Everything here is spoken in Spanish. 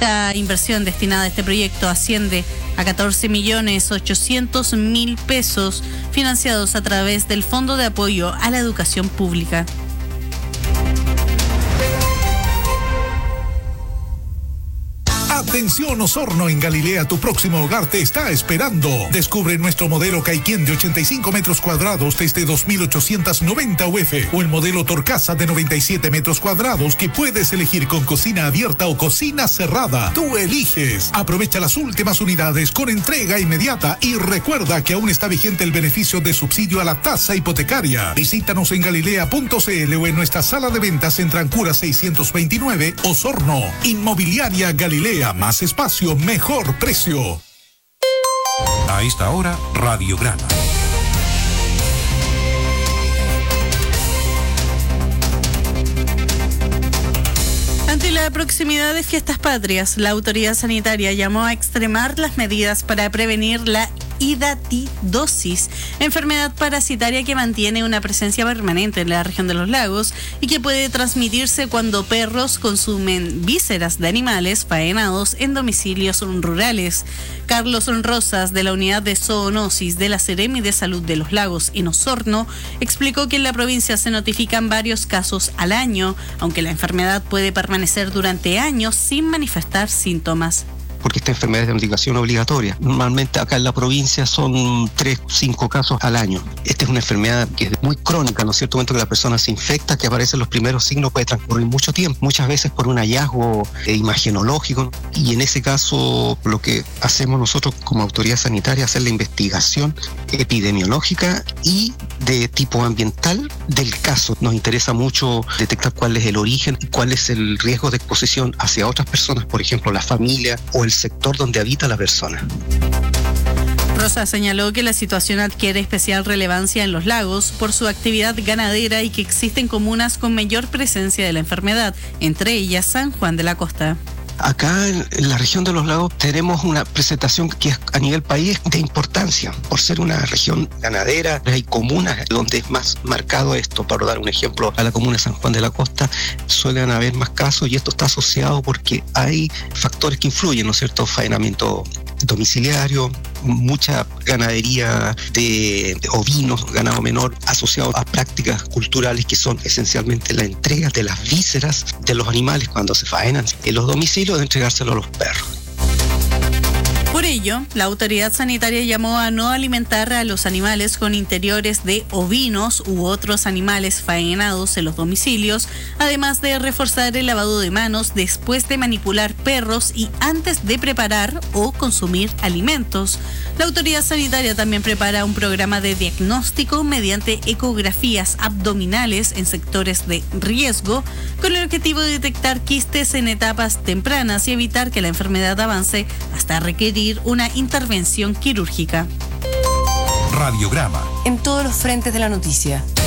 La inversión destinada a este proyecto asciende a 14.800.000 pesos, financiados a través del Fondo de Apoyo a la Educación Pública. Atención Osorno, en Galilea tu próximo hogar te está esperando. Descubre nuestro modelo Caiquén de 85 metros cuadrados desde 2.890 UF o el modelo Torcasa de 97 metros cuadrados que puedes elegir con cocina abierta o cocina cerrada. Tú eliges. Aprovecha las últimas unidades con entrega inmediata y recuerda que aún está vigente el beneficio de subsidio a la tasa hipotecaria. Visítanos en galilea.cl o en nuestra sala de ventas en Trancura 629, Osorno. Inmobiliaria Galilea. Más espacio, mejor precio. A esta hora, Radiograma. Ante la proximidad de fiestas patrias, la autoridad sanitaria llamó a extremar las medidas para prevenir la hidatidosis, enfermedad parasitaria que mantiene una presencia permanente en la región de los lagos y que puede transmitirse cuando perros consumen vísceras de animales faenados en domicilios rurales. Carlos Rosas, de la Unidad de Zoonosis de la Seremi de Salud de los Lagos en Osorno, explicó que en la provincia se notifican varios casos al año, aunque la enfermedad puede permanecer durante años sin manifestar síntomas. Porque esta enfermedad es de notificación obligatoria. Normalmente acá en la provincia son 3 o 5 casos al año. Esta es una enfermedad que es muy crónica, ¿no es cierto? Momento que la persona se infecta, que aparecen los primeros signos, puede transcurrir mucho tiempo, muchas veces por un hallazgo imagenológico. Y en ese caso, lo que hacemos nosotros como autoridad sanitaria es hacer la investigación epidemiológica y de tipo ambiental del caso. Nos interesa mucho detectar cuál es el origen y cuál es el riesgo de exposición hacia otras personas, por ejemplo, la familia o el sector donde habita la persona. Rosa señaló que la situación adquiere especial relevancia en los lagos por su actividad ganadera y que existen comunas con mayor presencia de la enfermedad, entre ellas San Juan de la Costa. Acá en la región de los lagos tenemos una presentación que es a nivel país de importancia. Por ser una región ganadera, hay comunas donde es más marcado esto. Para dar un ejemplo, a la comuna de San Juan de la Costa suelen haber más casos y esto está asociado porque hay factores que influyen, ¿no es cierto? Faenamiento domiciliario, mucha ganadería de ovinos, ganado menor, asociado a prácticas culturales que son esencialmente la entrega de las vísceras de los animales cuando se faenan en los domicilios, de entregárselo a los perros. Por ello, la autoridad sanitaria llamó a no alimentar a los animales con interiores de ovinos u otros animales faenados en los domicilios, además de reforzar el lavado de manos después de manipular perros y antes de preparar o consumir alimentos. La autoridad sanitaria también prepara un programa de diagnóstico mediante ecografías abdominales en sectores de riesgo, con el objetivo de detectar quistes en etapas tempranas y evitar que la enfermedad avance hasta requerir una intervención quirúrgica. Radiograma. En todos los frentes de la noticia.